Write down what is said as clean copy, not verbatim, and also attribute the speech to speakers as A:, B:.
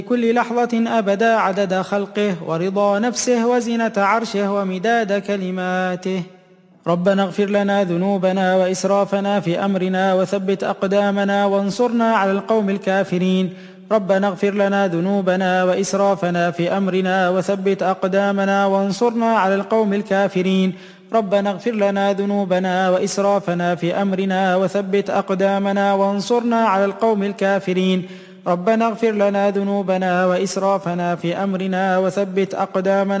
A: كل لحظة أبدا عدد خلقه ورضا نفسه وزنة عرشه ومداد كلماته. ربنا اغفر لنا ذنوبنا وإسرافنا في أمرنا وثبت أقدامنا وانصرنا على القوم الكافرين. ربنا اغفر لنا ذنوبنا وإسرافنا في أمرنا وثبت أقدامنا وانصرنا على القوم الكافرين. ربنا اغفر لنا ذنوبنا وإسرافنا في أمرنا وثبت أقدامنا وانصرنا على القوم الكافرين. ربنا اغفر لنا ذنوبنا وإسرافنا في أمرنا وثبت أقدامنا